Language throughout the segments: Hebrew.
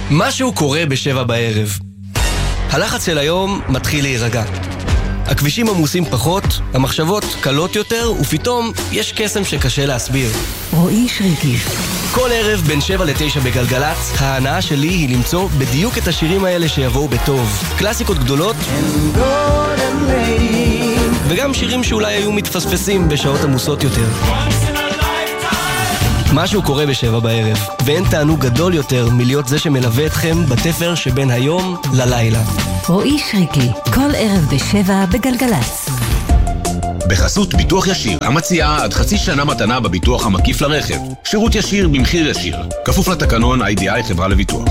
משהו קורה ב7 בערב. הלחץ של היום מתחיל להירגע. הכבישים עמוסים פחות, המחשבות קלות יותר, ופתאום יש קסם שקשה להסביר. רועי שריקי. כל ערב בין 7 ל-9 בגלגלץ, ההנאה שלי היא למצוא בדיוק את השירים האלה שיבואו בטוב. קלאסיקות גדולות, וגם שירים שאולי היו מתפספסים בשעות עמוסות יותר. משהו קורה ב7 בערב, ואין תענוג גדול יותר מלהיות זה שמלווה אתכם בתפר שבין היום ללילה. רועי שריקי, כל ערב ב7 בגלגלץ. בחסות ביטוח ישיר, המציעה עד חצי שנה מתנה בביטוח המקיף לרכב. שירות ישיר במחיר ישיר. כפוף לתקנון IDI חברה לביטוח.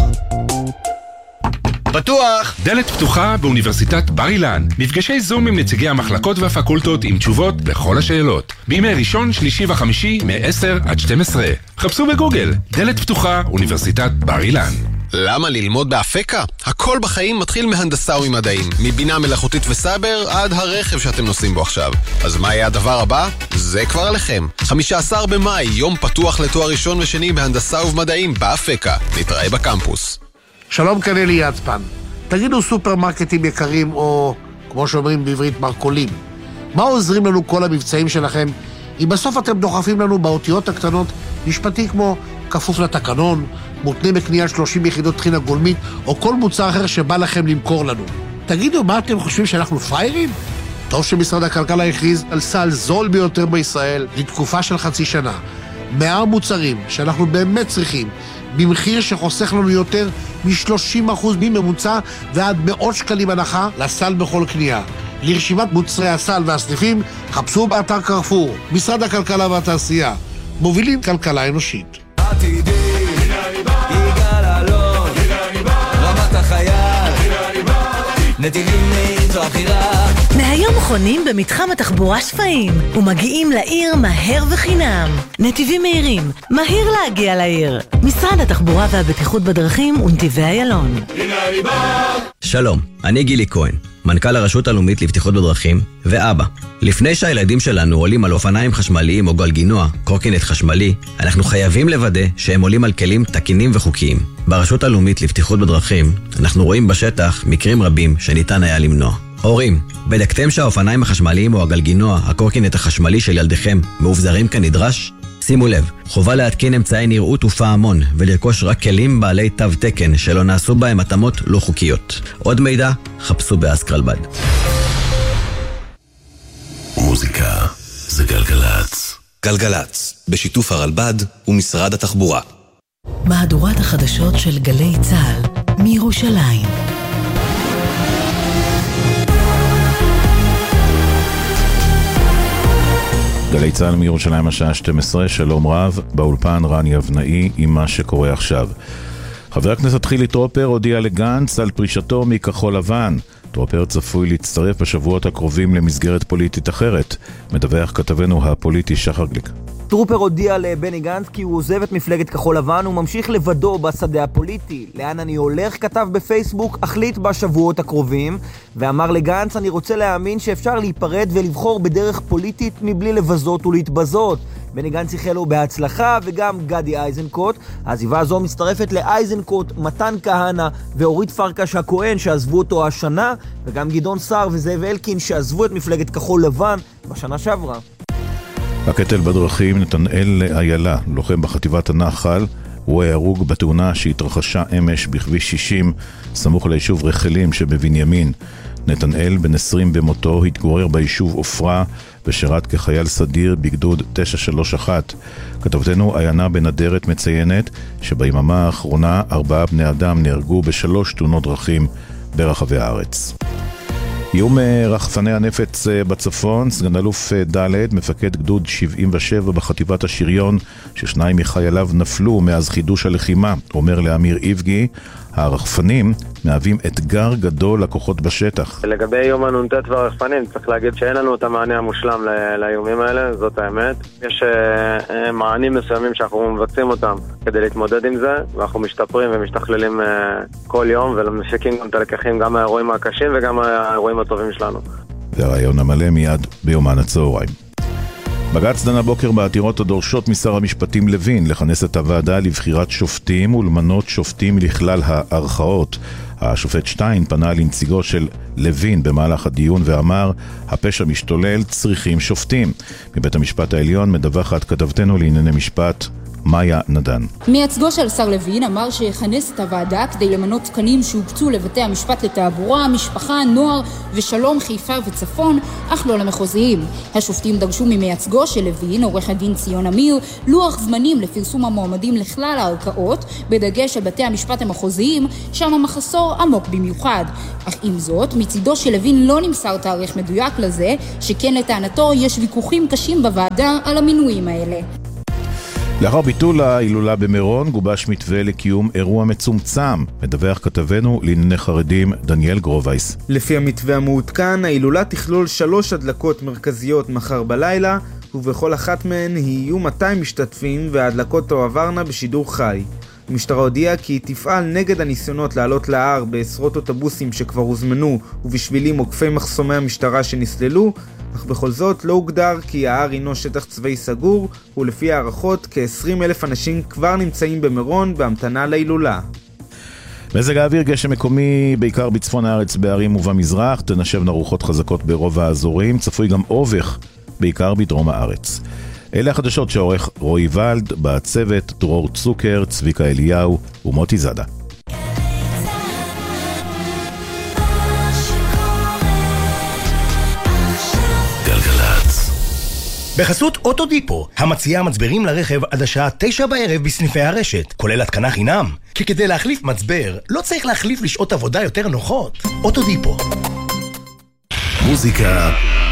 פתוח! דלת פתוחה באוניברסיטת בר אילן. מפגשי זום עם נציגי המחלקות והפקולטות עם תשובות לכל השאלות. בימי ראשון, שלישי וחמישי מ-10 עד 12. חפשו בגוגל, דלת פתוחה, אוניברסיטת בר אילן. למה ללמוד באפקה? הכל בחיים מתחיל מהנדסה ומדעים. מבינה מלאכותית וסייבר עד הרכב שאתם נוסעים בו עכשיו. אז מה יהיה הדבר הבא? זה כבר עליכם. 15 במאי, יום פתוח לתואר ראשון ושני בהנדסה ובמדעים באפקה. נתראה בקמפוס. שלום, כאן אלי יצפן. תגידו, סופרמרקטים יקרים, או כמו שאומרים בעברית, מרקולים. מה עוזרים לנו כל המבצעים שלכם, אם בסוף אתם דוחפים לנו באותיות הקטנות משפטי כמו כפוף לתקנון, מותנה בקנייה 30 יחידות טחינה גולמית, או כל מוצר אחר שבא לכם למכור לנו? תגידו, מה אתם חושבים, שאנחנו פריירים? טוב שמשרד הכלכלה הכריז על סל זול ביותר בישראל לתקופה של חצי שנה. 100 מוצרים שאנחנו באמת צריכים, במחיר שחוסך לנו יותר מ-30% מממוצע ועד מאות שקלים הנחה לסל בכל קנייה. לרשימת מוצרי הסל והסניפים, חפשו באתר קרפור. משרד הכלכלה והתעשייה, מובילים כלכלה אנושית. עתידי, יגאל אלון, רמת החייל, נתיבים זו הבחירה. מהיום חונים במתחם התחבורה שפיים ומגיעים לעיר מהר וחינם. נתיבים מהירים, מהיר להגיע לעיר. משרד התחבורה והבטיחות בדרכים ונתיבי איילון. שלום, אני גילי כהן, מנכ"ל הרשות הלאומית לבטיחות בדרכים ואבא. לפני שהילדים שלנו עולים על אופניים חשמליים או גלגינוע, קורקינט חשמלי, אנחנו חייבים לוודא שהם עולים על כלים תקינים וחוקיים. ברשות הלאומית לבטיחות בדרכים אנחנו רואים בשטח מקרים רבים שניתן היה למנוע. הורים, בדקתם שהאופניים החשמליים או הגלגינוע, הקורקינט החשמלי של ילדיכם מאובזרים כנדרש? שימו לב, חובה להתקין אמצעי נראות ופעמון ולרכוש רק כלים בעלי תו תקן שלא נעשו בהם התאמות לא חוקיות. עוד מידע, חפשו באסקרלבד. מוזיקה זה גלגלץ. גלגלץ, בשיתוף הרלב"ד ומשרד התחבורה. מהדורת החדשות של גלי צה"ל מירושלים. גלי צה"ל מירושלים השעה 12, שלום רב, באולפן רני אבנאי עם מה שקורה עכשיו. חבר הכנסת חילי טרופר הודיע לגנץ על פרישתו מכחול לבן. טרופר צפוי להצטרף בשבועות הקרובים למסגרת פוליטית אחרת, מדווח כתבנו הפוליטי שחר גליק. טרופר הודיע לבני גנץ כי הוא עוזב את מפלגת כחול לבן וממשיך לבדו בשדה הפוליטי. לאן אני הולך? כתב בפייסבוק, החליט בשבועות הקרובים, ואמר לגנץ, אני רוצה להאמין שאפשר להיפרד ולבחור בדרך פוליטית מבלי לבזות ולהתבזות. בני גנץ איחל לו בהצלחה, וגם גדי איזנקוט. העזיבה הזו מצטרפת לאיזנקוט, מתן כהנא ואורית פרקש הכהן שעזבו אותו השנה, וגם גדעון סער וזאב אלקין שעזבו את מפלגת כחול לבן בשנה שעברה. הקטל בדרכים, נתנאל איילה, לוחם בחטיבת הנחל, הוא ההרוג בתאונה שהתרחשה אמש בכביש 60, סמוך ליישוב רחלים שבבנימין. נתנאל, בן 20 במותו, התגורר ביישוב אופרה ושירת כחייל סדיר בגדוד 931. כתבתנו עיינה בן אדרת מציינת שביממה האחרונה 4 בני אדם נהרגו ב3 תאונות דרכים ברחבי הארץ. איום רחפני הנפץ בצפון, סגן אלוף ד' מפקד גדוד 77 בחטיבת השריון, ששניים מחייליו נפלו מאז חידוש הלחימה, אומר לאמיר איבגי, הרחפנים מהווים אתגר גדול לכוחות בשטח. לגבי איום הנ"ט והרחפנים, צריך להגיד שאין לנו את המענה המושלם לאיומים האלה, זאת האמת. יש מענים מסוימים שאנחנו מבצעים אותם כדי להתמודד עם זה, ואנחנו משתפרים ומשתכללים כל יום, ומפיקים גם את הלקחים, גם האירועים הקשים וגם האירועים הטובים שלנו. והרעיון המלא מיד ביומן הצהריים. בג"ץ דן הבוקר בעתירות הדורשות משר המשפטים לוין לכנס את הוועדה לבחירת שופטים ולמנות שופטים לכלל הערכאות. השופט שטיין פנה לנציגו של לוין במהלך הדיון ואמר, הפשע משתולל, צריכים שופטים. מבית המשפט העליון מדווחת כתבתנו לענייני משפט מאיה נדן. מייצגו של שר לוין אמר שיכנס את הוועדה כדי למנות תקנים שהוקצו לבתי המשפט לתעבורה, משפחה, נוער ושלום, חיפה וצפון, אך לא למחוזיים. השופטים דרשו ממייצגו של לוין, עורך הדין ציון אמיר, לוח זמנים לפרסום המועמדים לכלל הערכאות, בדגש על בתי המשפט המחוזיים, שם המחסור עמוק במיוחד. אך עם זאת, מצידו של לוין לא נמסר תאריך מדויק לזה, שכן לטענתו יש ויכוחים קשים בוועדה על המינויים האלה. לאחר ביטול ההילולה במירון גובש מתווה לקיום אירוע מצומצם, מדווח כתבנו לענייני חרדים דניאל גרובייס. לפי המתווה המעודכן, ההילולה תכלול 3 הדלקות מרכזיות מחר בלילה, ובכל אחת מהן יהיו 200 משתתפים וההדלקות תועברנה בשידור חי. המשטרה הודיעה כי היא תפעל נגד הניסיונות לעלות להר בעשרות אוטובוסים שכבר הוזמנו ובשבילים עוקפי מחסומי המשטרה שנסללו, אך בכל זאת לא הוגדר כי ההר הינו שטח צבאי סגור, ולפי הערכות כ-20,000 אנשים כבר נמצאים במירון בהמתנה להילולה. מזג האוויר, גשם מקומי בעיקר בצפון הארץ בערים ובמזרח, תנשבנה רוחות חזקות ברוב האזורים, צפוי גם אובך בעיקר בדרום הארץ. אלה החדשות שעורך רועי ולד, בצוות דרור צוקר, צביקה אליהו ומוטי זדה. בחסות אוטודיפו, המציעה מצברים לרכב עד השעה 9 בערב בסניפי הרשת, כולל התקנה חינם. כי כדי להחליף מצבר, לא צריך להחליף לשעות עבודה יותר נוחות. אוטודיפו. מוזיקה